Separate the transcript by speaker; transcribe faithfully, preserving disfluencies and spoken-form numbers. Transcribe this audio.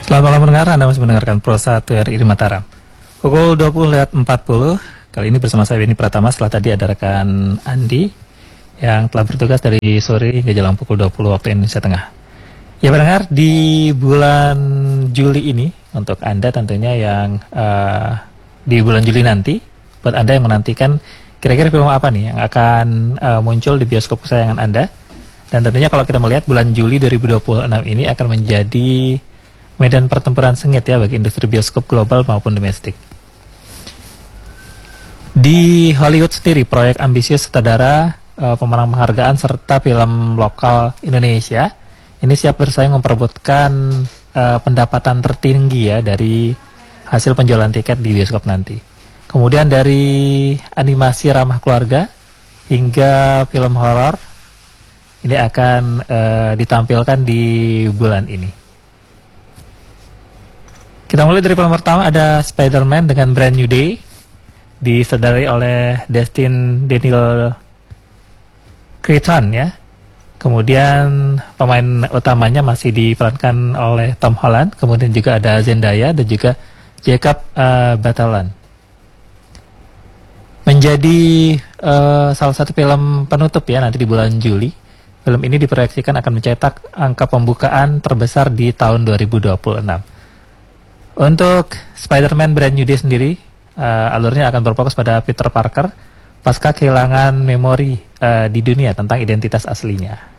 Speaker 1: Selamat malam pendengar, Anda masih mendengarkan Pro satu R I di Mataram. Pukul dua puluh lewat empat puluh, kali ini bersama saya Beni Pratama. Setelah tadi ada rekan Andi yang telah bertugas dari sore hingga jelang pukul dua puluh waktu Indonesia Tengah. Ya pendengar, di bulan Juli ini, untuk Anda tentunya yang uh, di bulan Juli nanti, buat Anda yang menantikan kira-kira film apa nih yang akan uh, muncul di bioskop kesayangan Anda. Dan tentunya kalau kita melihat bulan Juli dua ribu dua puluh enam ini akan menjadi medan pertempuran sengit ya bagi industri bioskop global maupun domestik. Di Hollywood sendiri, proyek ambisius sutradara, uh, pemenang penghargaan serta film lokal Indonesia ini siap bersaing memperebutkan uh, pendapatan tertinggi ya dari hasil penjualan tiket di bioskop nanti. Kemudian dari animasi ramah keluarga hingga film horor ini akan uh, ditampilkan di bulan ini. Kita mulai dari film pertama, ada Spider-Man dengan Brand New Day, disutradarai oleh Destin Daniel Cretton ya. Kemudian pemain utamanya masih diperankan oleh Tom Holland, kemudian juga ada Zendaya dan juga Jacob uh, Batalon. Menjadi uh, salah satu film penutup ya nanti di bulan Juli. Film ini diproyeksikan akan mencetak angka pembukaan terbesar di tahun dua ribu dua puluh enam. Untuk Spider-Man Brand New Day sendiri, uh, alurnya akan berfokus pada Peter Parker pasca kehilangan memori uh, di dunia tentang identitas aslinya.